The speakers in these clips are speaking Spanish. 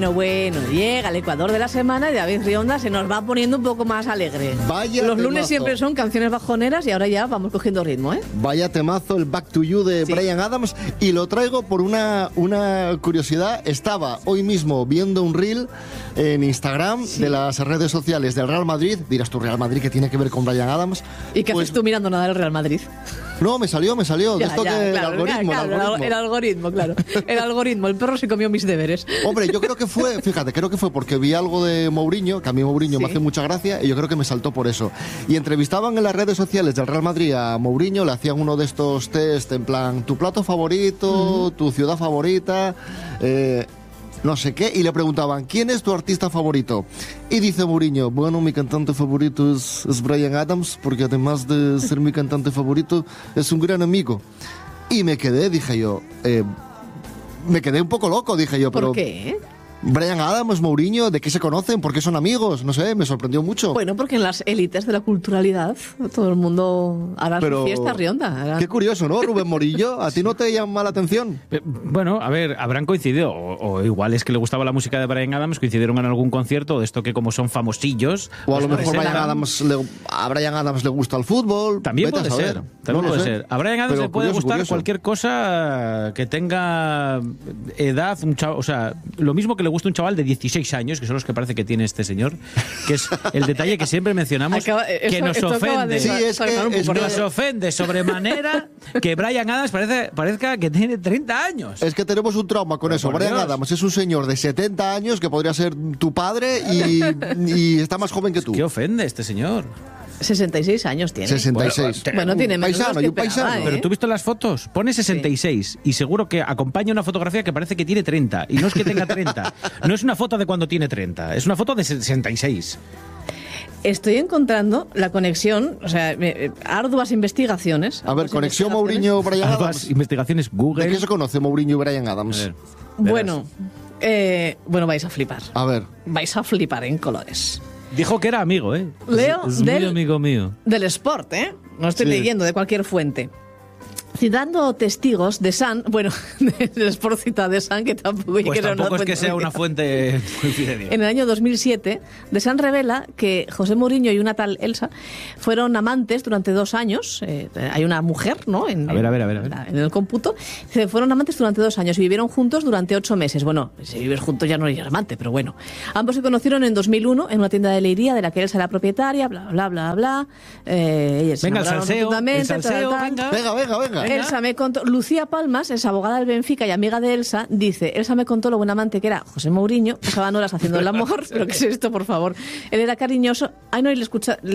Bueno, llega el Ecuador de la semana y David Rionda se nos va poniendo un poco más alegre. Vaya Los temazo. lunes siempre son canciones bajoneras y ahora ya vamos cogiendo ritmo, ¿eh? Vaya temazo, el Back to You de Bryan Adams, y lo traigo por una curiosidad. Estaba hoy mismo viendo un reel en Instagram de las redes sociales del Real Madrid. Dirás tú, Real Madrid, ¿qué tiene que ver con Bryan Adams? ¿Y qué haces tú mirando nada del Real Madrid? No, me salió. Ya, de esto ya, que claro, el algoritmo. El algoritmo, claro. El algoritmo, el perro se comió mis deberes. Hombre, yo creo que fue porque vi algo de Mourinho, que a mí Mourinho me hace mucha gracia, y yo creo que me saltó por eso. Y entrevistaban en las redes sociales del Real Madrid a Mourinho, le hacían uno de estos test en plan, tu plato favorito, tu ciudad favorita, no sé qué, y le preguntaban, ¿quién es tu artista favorito? Y dice Mourinho, bueno, mi cantante favorito es Bryan Adams, porque además de ser mi cantante favorito, es un gran amigo. Y me quedé un poco loco, dije yo, pero... ¿Por qué? Bryan Adams, Mourinho, ¿de qué se conocen? ¿Por qué son amigos? No sé, me sorprendió mucho. Bueno, porque en las élites de la culturalidad todo el mundo hará su fiesta Rionda. Qué curioso, ¿no, Rubén Morillo? ¿A ti no te llama la atención? Bueno, a ver, habrán coincidido, o igual es que le gustaba la música de Bryan Adams, coincidieron en algún concierto de esto que como son famosillos... O a lo mejor a Bryan Adams le gusta el fútbol. También puede ser. También puede ser. A Bryan Adams le puede gustar cualquier cosa que tenga edad, o sea, lo mismo que le gusta un chaval de 16 años, que son los que parece que tiene este señor, que es el detalle que siempre mencionamos, que nos ofende. Nos ofende sobremanera que Bryan Adams parezca que tiene 30 años. Es que tenemos un trauma con eso. Bryan Adams es un señor de 70 años que podría ser tu padre y está más joven que tú. ¿Qué ofende este señor? 66 años tiene. 66. Bueno, tiene menos paisano, un paisano. Pero tú has visto las fotos, pone 66 y seguro que acompaña una fotografía que parece que tiene 30 y no es que tenga 30. No es una foto de cuando tiene 30, es una foto de 66. Estoy encontrando la conexión, o sea, arduas investigaciones. A ver, conexión Mourinho-Bryan Adams. Arduas investigaciones Google. ¿De qué se conoce Mourinho y Bryan Adams? Bueno, vais a flipar. A ver. Vais a flipar en colores. Dijo que era amigo, ¿eh? Leo es muy amigo mío. Del Sport, ¿eh? No estoy leyendo de cualquier fuente. Citando testigos de Sun, del Sport cita de Sun, que tampoco, pues tampoco es que sea una fuente muy fidedigna. En el año 2007, The Sun revela que José Mourinho y una tal Elsa fueron amantes durante 2 años. Hay una mujer, ¿no? En el cómputo. Fueron amantes durante 2 años y vivieron juntos durante 8 meses. Bueno, si vives juntos ya no eres amante, pero bueno. Ambos se conocieron en 2001 en una tienda de leiría de la que Elsa era propietaria, bla, bla, bla, bla. Venga, el salseo, venga. Elsa me contó, Lucía Palmas, es abogada del Benfica y amiga de Elsa, dice, Elsa me contó lo buen amante que era José Mourinho, pasaban horas haciendo el amor, pero ¿qué es esto, por favor? Él era cariñoso, le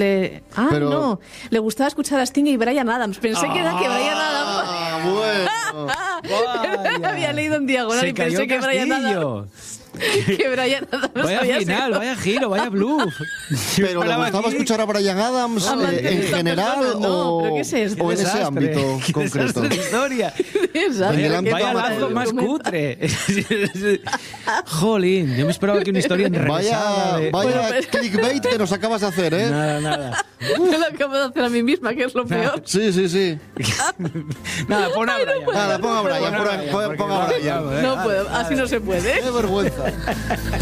gustaba escuchar a Sting y Bryan Adams, pensé que era que Bryan Adams... Bueno. Había leído en diagonal y pensé que Bryan Adams... Que Bryan Adams vaya final, vaya giro, vaya bluff. Pero ¿le gustaba escuchar a Bryan Adams en general ¿pero qué es esto? o en ese ámbito concreto? Historia. En el ámbito vaya lazo más cutre. Jolín, yo me esperaba que una historia enrevesada. Vaya clickbait que nos acabas de hacer, ¿eh? Nada. Me lo acabo de hacer a mí misma, que es lo peor. Sí. Nada, pon a Bryan. Nada, pon a Bryan. No puedo, así no se puede. Qué vergüenza.